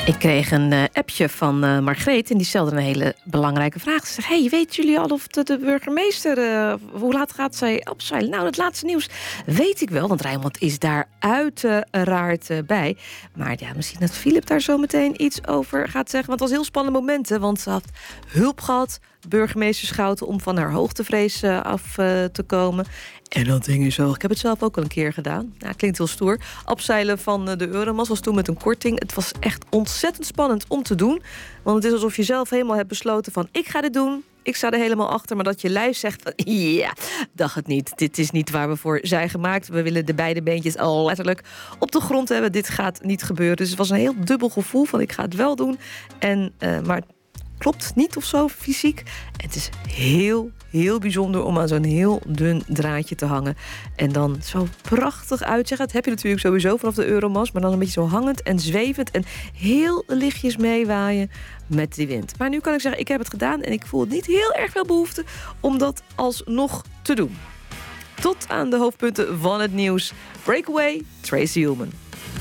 Ik kreeg een appje van Margreet en die stelde een hele belangrijke vraag. Ze zei, weten jullie al of de burgemeester, hoe laat gaat zij opzeilen? Nou, het laatste nieuws weet ik wel, want Rijnmond is daar uiteraard bij. Maar ja, misschien dat Philip daar zo meteen iets over gaat zeggen. Want het was een heel spannend moment, hè, want ze had hulp gehad, burgemeester Schouten, om van haar hoogtevrees af te komen. En dat ding is hoog. Ik heb het zelf ook al een keer gedaan. Ja, klinkt heel stoer. Abzeilen van de Euromas was toen met een korting. Het was echt ontzettend spannend om te doen. Want het is alsof je zelf helemaal hebt besloten van, ik ga dit doen. Ik sta er helemaal achter, maar dat je lijf zegt van, ja, dacht het niet. Dit is niet waar we voor zijn gemaakt. We willen de beide beentjes al letterlijk op de grond hebben. Dit gaat niet gebeuren. Dus het was een heel dubbel gevoel van, ik ga het wel doen. Maar klopt niet of zo, fysiek. Het is heel bijzonder om aan zo'n heel dun draadje te hangen. En dan zo prachtig uitzeggen. Dat heb je natuurlijk sowieso vanaf de Euromas. Maar dan een beetje zo hangend en zwevend. En heel lichtjes meewaaien met die wind. Maar nu kan ik zeggen, ik heb het gedaan. En ik voel het niet heel erg veel behoefte om dat alsnog te doen. Tot aan de hoofdpunten van het nieuws. Breakaway, Tracy Ullman.